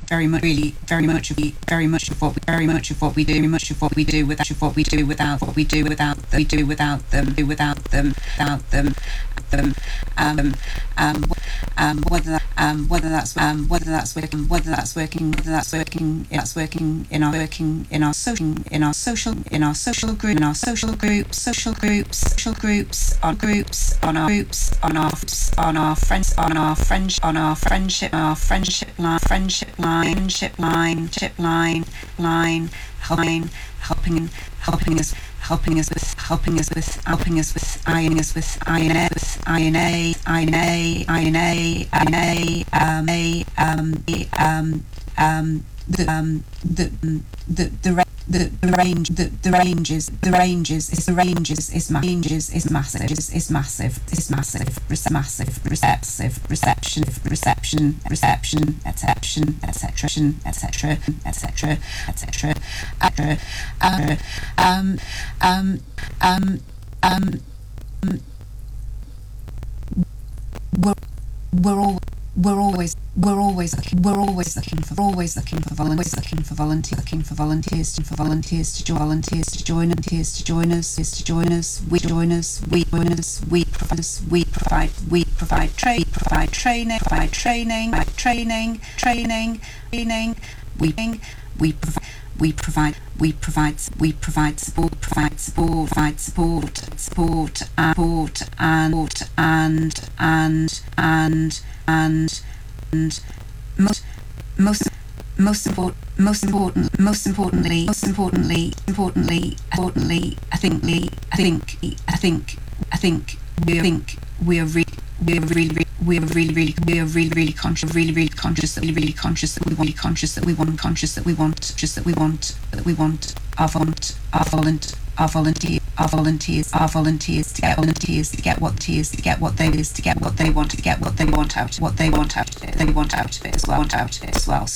very much of what we do without them. Whether that's working in our social groups on our friendship line, helping us with the range is massive, We're always looking for volunteers to join us. We provide training. We provide support and most importantly, I think we are really conscious that we want our volunteers to get what they want out of it as well.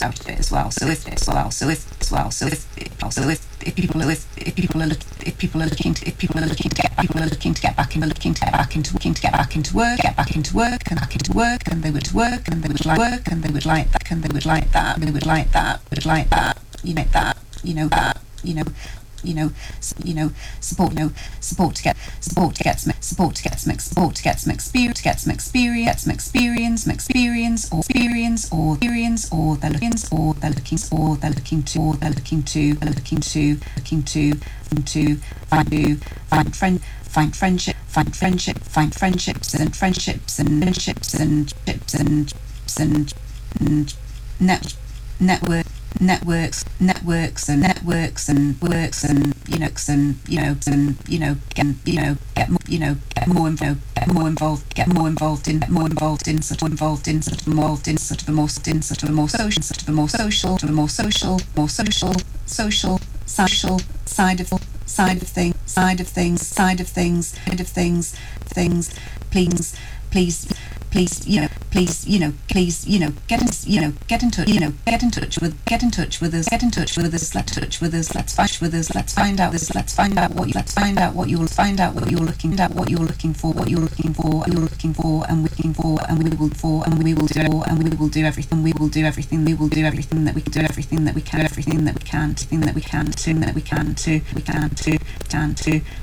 So if people are looking to get back into work, and they would like that, support to get some experience, or they're looking to find friendships and networks and get more involved in social side of things. Please, get in touch with us. Let's find out what you're looking for, and we will do everything that we can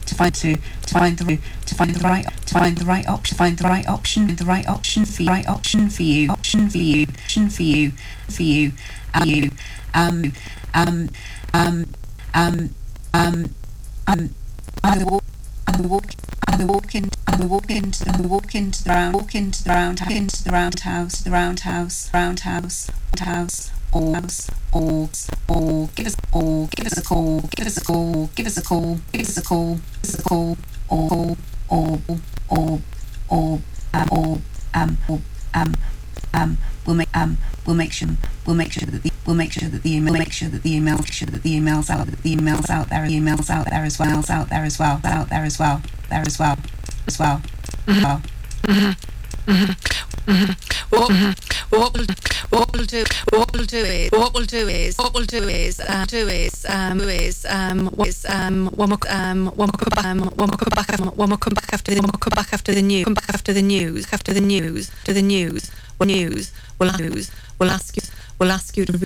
to find the right option for you. Either walk into the roundhouse, or give us a call, we'll make sure that the emails out there as well. What we'll do is when we come back after the news, we'll ask you to